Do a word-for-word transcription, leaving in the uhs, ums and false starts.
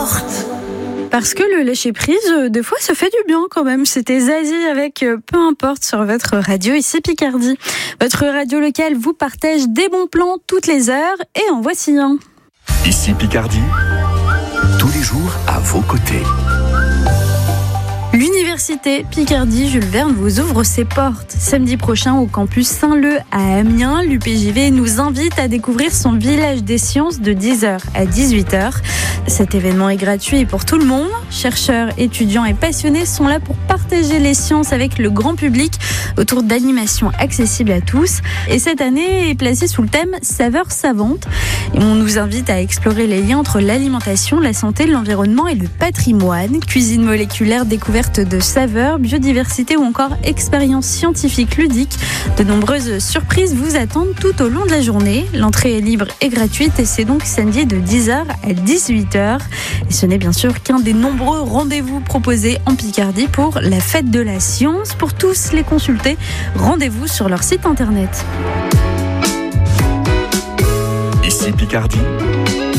porte. Parce que le lâcher-prise, des fois, ça fait du bien quand même. C'était Zazie avec Peu importe sur votre radio, ici Picardie. Votre radio locale vous partage des bons plans toutes les heures et en voici un. Ici Picardie, tous les jours à vos côtés. L'université Picardie Jules Verne vous ouvre ses portes. Samedi prochain au campus Saint-Leu à Amiens, l'U P J V nous invite à découvrir son village des sciences de dix heures à dix-huit heures. Cet événement est gratuit pour tout le monde. Chercheurs, étudiants et passionnés sont là pour partager les sciences avec le grand public autour d'animations accessibles à tous. Et cette année est placée sous le thème Saveurs savantes. Et on nous invite à explorer les liens entre l'alimentation, la santé, l'environnement et le patrimoine. Cuisine moléculaire, découverte de saveurs, biodiversité ou encore expériences scientifiques ludiques. De nombreuses surprises vous attendent tout au long de la journée. L'entrée est libre et gratuite et c'est donc samedi de dix heures à dix-huit heures. Et ce n'est bien sûr qu'un des nombreux rendez-vous proposés en Picardie pour la fête de la science. Pour tous les consulter, rendez-vous sur leur site internet. Ici Picardie,